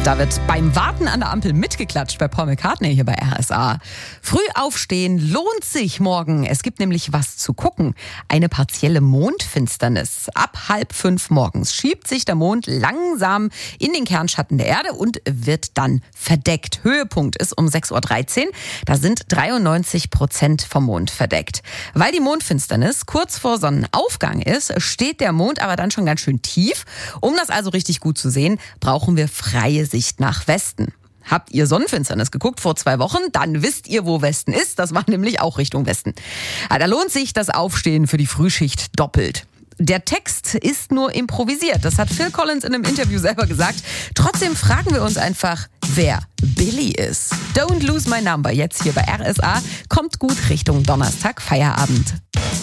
Da wird beim Warten an der Ampel mitgeklatscht bei Paul McCartney hier bei RSA. Früh aufstehen lohnt sich morgen. Es gibt nämlich was zu gucken. Eine partielle Mondfinsternis. Ab 4:30 morgens schiebt sich der Mond langsam in den Kernschatten der Erde und wird dann verdeckt. Höhepunkt ist um 6:13 Uhr. Da sind 93% vom Mond verdeckt. Weil die Mondfinsternis kurz vor Sonnenaufgang ist, steht der Mond aber dann schon ganz schön tief. Um das also richtig gut zu sehen, brauchen wir freie Sicht nach Westen. Habt ihr Sonnenfinsternis geguckt vor 2 Wochen? Dann wisst ihr, wo Westen ist. Das war nämlich auch Richtung Westen. Da lohnt sich das Aufstehen für die Frühschicht doppelt. Der Text ist nur improvisiert. Das hat Phil Collins in einem Interview selber gesagt. Trotzdem fragen wir uns einfach, wer Billy ist. Don't Lose My Number, jetzt hier bei RSA. Kommt gut Richtung Donnerstag, Feierabend.